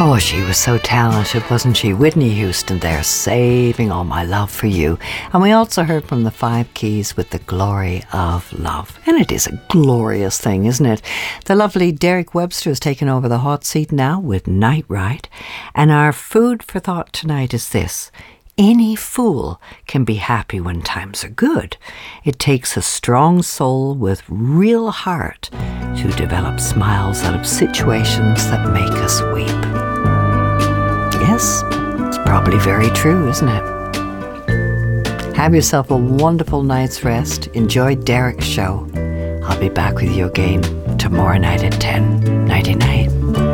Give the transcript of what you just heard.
Oh, she was so talented, wasn't she? Whitney Houston there, Saving All My Love for You. And we also heard from the Five Keys with The Glory of Love. And it is a glorious thing, isn't it? The lovely Derek Webster has taken over the hot seat now with Night Ride. And our food for thought tonight is this. Any fool can be happy when times are good. It takes a strong soul with real heart to develop smiles out of situations that make us weep. Yes, it's probably very true, isn't it? Have yourself a wonderful night's rest. Enjoy Derek's show. I'll be back with you again tomorrow night at 10. Nighty night.